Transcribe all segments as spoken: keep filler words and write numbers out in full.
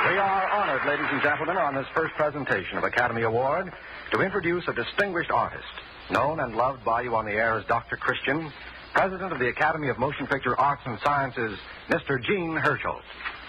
We are honored, ladies and gentlemen, on this first presentation of Academy Award to introduce a distinguished artist, known and loved by you on the air as Doctor Christian, President of the Academy of Motion Picture Arts and Sciences, Mister Gene Herschel.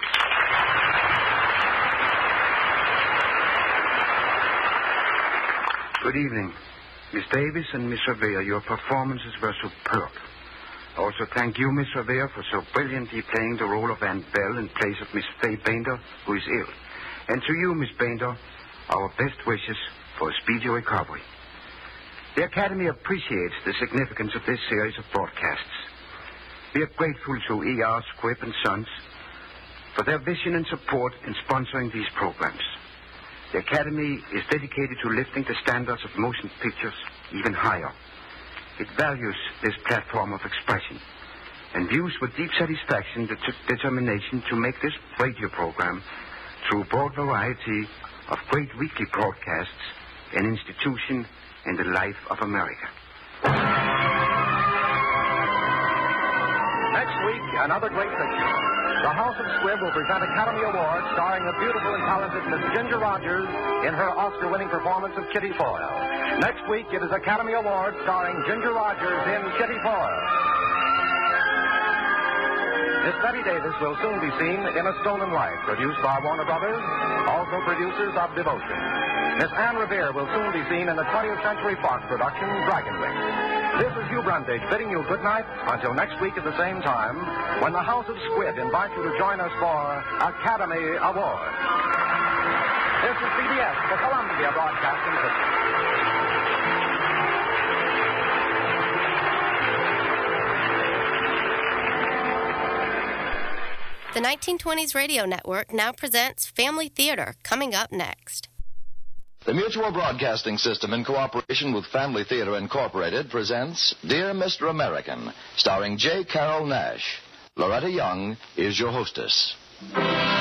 Good evening. Miss Davis and Miss Revere, your performances were superb. Also, thank you, Miss Revere, for so brilliantly playing the role of Aunt Belle in place of Miss Faye Bainter, who is ill. And to you, Miss Bainter, our best wishes for a speedy recovery. The Academy appreciates the significance of this series of broadcasts. We are grateful to E R, Squibb, and Sons for their vision and support in sponsoring these programs. The Academy is dedicated to lifting the standards of motion pictures even higher. It values this platform of expression and views with deep satisfaction the t- determination to make this radio program, through a broad variety of great weekly broadcasts, an institution in the life of America. Next week, another great picture. The House of Squibb will present Academy Award starring the beautiful and talented Miss Ginger Rogers in her Oscar-winning performance of Kitty Foyle. Next week, it is Academy Award starring Ginger Rogers in Kitty Foyle. Miss Betty Davis will soon be seen in A Stolen Life, produced by Warner Brothers, also producers of Devotion. Miss Anne Revere will soon be seen in the twentieth Century Fox production, Dragon Wing. This is Hugh Brundage bidding you good night until next week at the same time, when the House of Squibb invites you to join us for Academy Award. This is C B S, the Columbia Broadcasting System. The nineteen twenties Radio Network now presents Family Theater, coming up next. The Mutual Broadcasting System, in cooperation with Family Theater Incorporated, presents Dear Mister American, starring J. Carrol Naish. Loretta Young is your hostess.